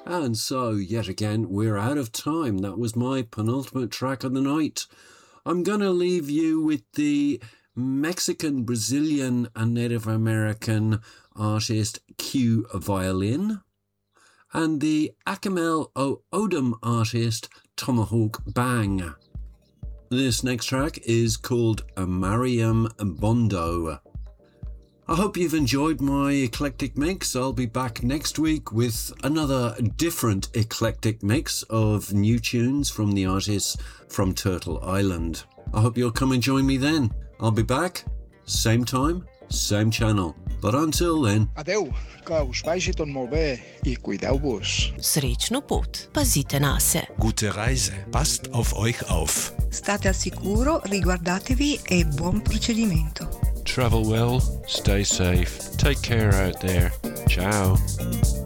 And so, yet again, we're out of time. That was my penultimate track of the night. I'm going to leave you with the Mexican, Brazilian and Native American artist Q Violin and the Akamel Odom artist Tomahawk Bang. This next track is called Mariam Bondo. I hope you've enjoyed my eclectic mix. I'll be back next week with another different eclectic mix of new tunes from the artists from Turtle Island. I hope you'll come and join me then. I'll be back, same time, same channel. But until then... Adeu, que us vagi tot molt bé i cuideu-vos. Srečno pot, pazite na se. Gute Reise, passt auf euch auf. State al sicuro, riguardatevi e buon procedimento. Travel well, stay safe, take care out there. Ciao.